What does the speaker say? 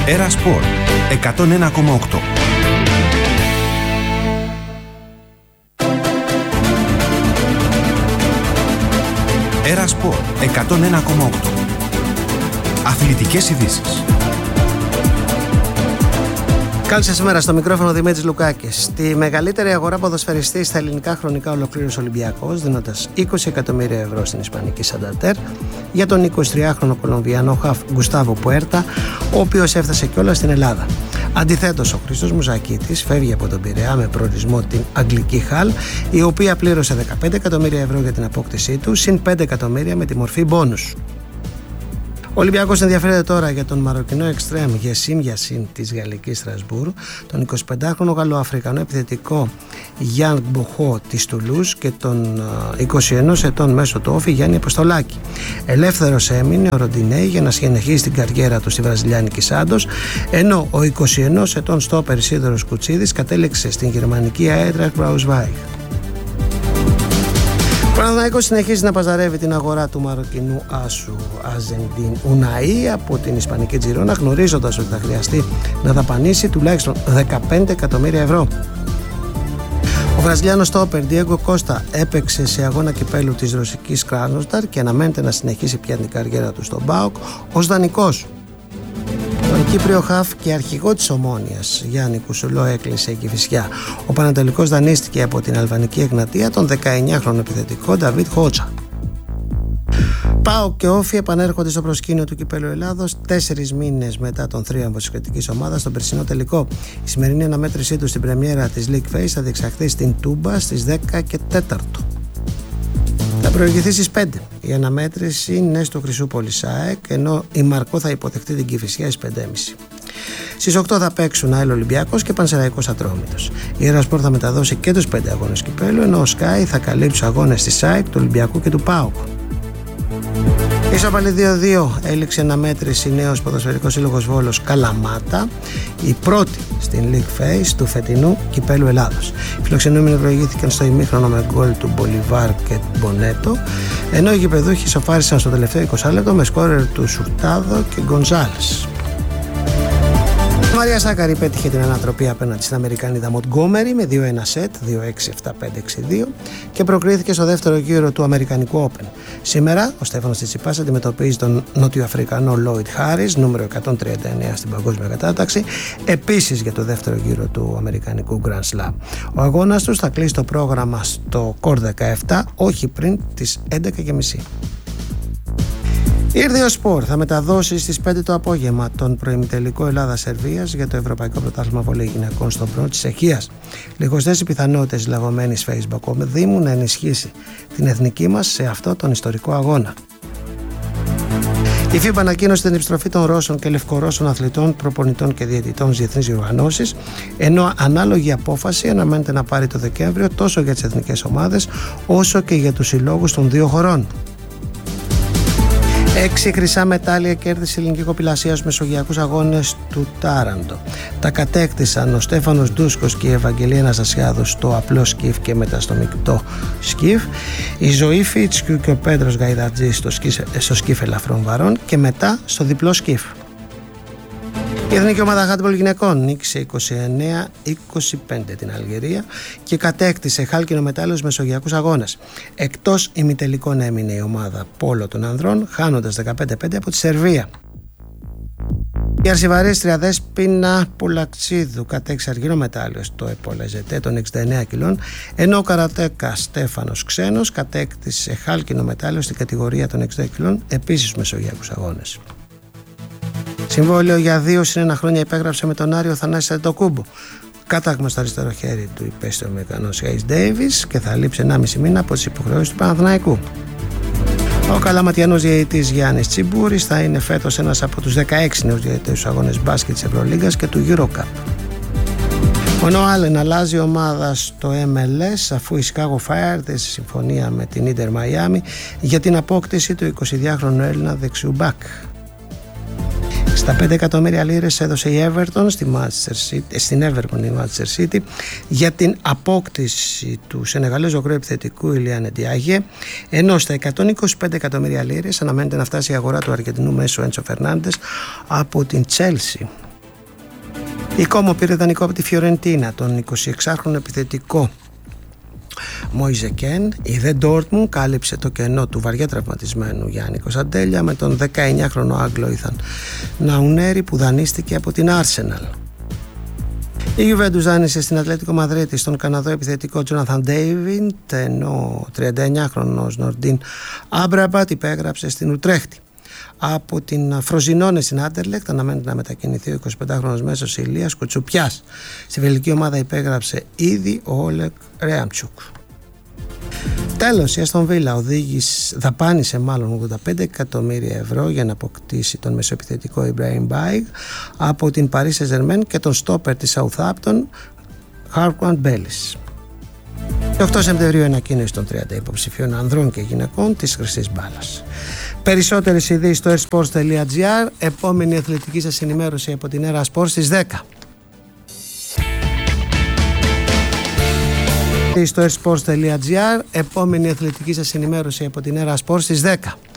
Έρα Σπορ 101,8. Έρα Σπορ 101,8. Αθλητικές ειδήσεις. Καλή σας ημέρα, στο μικρόφωνο Δημήτρης Λουκάκης. Τη μεγαλύτερη αγορά ποδοσφαιριστή στα ελληνικά χρονικά ολοκλήρωσε ο Ολυμπιακός, δίνοντας 20 εκατομμύρια ευρώ στην Ισπανική Σανταντέρ για τον 23χρονο Κολομβιανό χαφ Γκουστάβο Πουέρτα, ο οποίος έφτασε κιόλας στην Ελλάδα. Αντιθέτως, ο Χρήστος Μουζακίτης φεύγει από τον Πειραιά με προορισμό την Αγγλική Χαλ, η οποία πλήρωσε 15 εκατομμύρια ευρώ για την απόκτησή του, συν 5 εκατομμύρια με τη μορφή μπόνους. Ο Ολυμπιακός ενδιαφέρεται τώρα για τον Μαροκινό εξτρέμ Γεσίμ Γιασίν της Γαλλικής Στρασβούρ, τον 25χρονο Γαλλοαφρικανό επιθετικό Γιάνγκ Μποχό της Τουλούς και τον 21 ετών μέσο του Όφη Γιάννη Αποστολάκη. Ελεύθερος έμεινε ο Ροντινέη για να συνεχίσει την καριέρα του στη βραζιλιάνικη Σάντος, ενώ ο 21 ετών στόπερ Σίδωρος Κουτσίδης κατέληξε στην γερμανική Άιντραχτ Μπραουσβάιχ. Ο Παναθηναϊκός συνεχίζει να παζαρεύει την αγορά του Μαροκινού άσου Αζεντίν Ουναή από την Ισπανική Τζιρόνα, γνωρίζοντας ότι θα χρειαστεί να δαπανίσει τουλάχιστον 15 εκατομμύρια ευρώ. Ο Βραζιλιάνος στόπερ Ντιέγκο Κώστα έπαιξε σε αγώνα κυπέλου της ρωσικής Κράσνονταρ και αναμένεται να συνεχίσει πια την καριέρα του στον ΠΑΟΚ ως δανεικός. Τον Κύπριο χαφ και αρχηγό της Ομόνοιας Γιάννη Κουσουλό έκλεισε η Κηφισιά. Ο Πανατολικός δανείστηκε από την Αλβανική Εγνατία τον 19χρονο επιθετικό Νταβίτ Χότσα. ΠΑΟΚ και Όφη επανέρχονται στο προσκήνιο του Κυπέλλου Ελλάδος 4 μήνες μετά τον θρίαμβο της κριτικής ομάδας στον περσινό τελικό. Η σημερινή αναμέτρησή του στην πρεμιέρα της League Phase θα διεξαχθεί στην Τούμπα στις 10 και 4. Θα προηγηθεί στις 5. Η αναμέτρηση είναι στο Χρυσούπολης ΑΕΚ, ενώ η Μαρκό θα υποδεχτεί την Κηφισιά στις 5.30. Στις 8 θα παίξουν ΑΕΛ Ολυμπιακός και Πανσεραϊκός Ατρόμητος. Η Έρα Σπορ θα μεταδώσει και τους 5 αγώνες κυπέλλου, ενώ ο Sky θα καλύψει τους αγώνες της ΑΕΚ, του Ολυμπιακού και του ΠΑΟΚ. Ισοπαλή 2-2 έληξε αναμέτρηση νέος ποδοσφαιρικός σύλλογος Βόλος Καλαμάτα, η πρώτη στην League Phase του φετινού Κυπέλλου Ελλάδος. Οι φιλοξενούμενοι προηγήθηκαν στο ημίχρονο με γκολ του Μπολιβάρ και Μπονέτο, ενώ οι γηπεδούχοι σοφάρισαν στο τελευταίο 20 λεπτό με σκόρερ του Σουρτάδο και Γκονζάλες. Η Μαρία Σάκαρη πέτυχε την ανατροπή απέναντι στην Αμερικανίδα Μοντγκόμερι με 2-1 σετ, 2-6-7-5-6-2 και προκρίθηκε στο δεύτερο γύρο του Αμερικανικού Open. Σήμερα ο Στέφανος Τσιτσιπάς αντιμετωπίζει τον Νοτιοαφρικανό Λόιτ Χάρις, νούμερο 139 στην παγκόσμια κατάταξη, επίσης για το δεύτερο γύρο του Αμερικανικού Grand Slam. Ο αγώνας τους θα κλείσει το πρόγραμμα στο Κορ 17, όχι πριν τις 11.30. Η Ήρδιο Σπορ θα μεταδώσει στις 5 το απόγευμα τον προημιτελικό Ελλάδα-Σερβίας για το Ευρωπαϊκό Πρωτάθλημα Βολέι Γυναικών στον Πρό της Τσεχίας. Λιγοστές οι πιθανότητες λεγόμενης Facebook Δήμου να ενισχύσει την εθνική μας σε αυτό τον ιστορικό αγώνα. Η FIBA ανακοίνωσε την επιστροφή των Ρώσων και Λευκορώσων αθλητών, προπονητών και διαιτητών στις διεθνείς διοργανώσεις, ενώ ανάλογη απόφαση αναμένεται να πάρει το Δεκέμβριο τόσο για τις εθνικές ομάδες όσο και για τους συλλόγους των δύο χωρών. 6 χρυσά μετάλλια κέρδισε η ελληνική κοπηλασία στους Μεσογειακούς Αγώνες του Τάραντο. Τα κατέκτησαν ο Στέφανος Ντούσκος και η Ευαγγελία Αναστασιάδου στο απλό σκιφ και μετά στο μεικτό σκιφ, η Ζωή Φίτσκιου και ο Πέτρος Γαϊδατζής στο σκιφ ελαφρών βαρών και μετά στο διπλό σκιφ. Η εθνική ομάδα χάντμπολ γυναικών νίκησε 29-25 την Αλγερία και κατέκτησε χάλκινο μετάλλιο στους Μεσογειακούς Αγώνες. Εκτός ημιτελικών έμεινε η ομάδα πόλο των ανδρών, χάνοντας 15-5 από τη Σερβία. Η αρσιβαρίστρια Δέσποινα Πουλαξίδου κατέκτησε αργυρό μετάλλιο στο Επολεζετέ των 69 κιλών, ενώ ο καρατέκα Στέφανος Ξένος κατέκτησε χάλκινο μετάλλιο στην κατηγορία των 60 κιλών, επίσης στους Μεσογειακούς Αγώνες. Συμβόλαιο για 2 χρόνια υπέγραψε με τον Άριο Θανάση Αντετοκούμπο. Κάταγμα στο αριστερό χέρι του υπέστη ο Αμερικανός Χέις Ντέιβις και θα λείψει 1,5 μήνα από τις υποχρεώσεις του Παναθηναϊκού. Ο καλαματιανός διαιτητής Γιάννης Τσιμπούρης θα είναι φέτος ένας από τους 16 νέους διαιτητές στους αγώνες μπάσκετ της Ευρωλίγκας και του EuroCup. Ο Νοάλεν αλλάζει ομάδα στο MLS αφού η Chicago Fire έδωσε συμφωνία με την Ίντερ Μαϊάμι για την απόκτηση του 22χρονου Έλληνα δεξιού μπακ. Στα 5 εκατομμύρια λίρες έδωσε η Everton στην Everton η Manchester City για την απόκτηση του Σενεγαλέζου γκρου επιθετικού Ιλιάν Ντιάγε, ενώ στα 125 εκατομμύρια λίρες αναμένεται να φτάσει η αγορά του Αργεντινού μέσου Έντσο Φερνάντες από την Chelsea. Η Κόμο πήρε δανεικό από τη Φιωρεντίνα τον 26χρονο επιθετικό Μόιζε Κεν. Η Δε Ντόρτμουντ κάλυψε το κενό του βαριά τραυματισμένου Γιάννη Κωνσταντέλια με τον 19χρονο Άγγλο Ίθαν Ναουνέρη που δανείστηκε από την Arsenal. Η Γιουβέντους δάνεισε στην Ατλέτικο Μαδρίτη στον Καναδό επιθετικό Τζόναθαν Ντέιβιντ, ενώ ο 39χρονος Νορντίν Άμπραμπατ υπέγραψε στην Ουτρέχτη. Από την Φροζινόνε στην Άντερλεκτ αναμένεται να μετακινηθεί ο 25χρονος μέσος Ηλίας Κουτσουπιάς. Στη βελγική ομάδα υπέγραψε ήδη ο Όλεκ Ρέαμτσουκ. Τέλος, η Αστον Βίλα δαπάνησε 85 εκατομμύρια ευρώ για να αποκτήσει τον μεσοεπιθετικό Ιμπραήμ Μπάιγ από την Παρί Σεν Ζερμέν και τον στόπερ της Southampton Χαρκουάν Μπέλις. Το 8 Σεπτεμβρίου ανακοίνωση των 30 υποψηφίων ανδρών και γυναικών της χρυσής μπάλας. Περισσότερες ειδήσεις στο airsports.gr. Επόμενη αθλητική σας ενημέρωση από την Era Sports στις 10. Στο airsports.gr. Επόμενη αθλητική σας ενημέρωση από την Era Sports στις 10.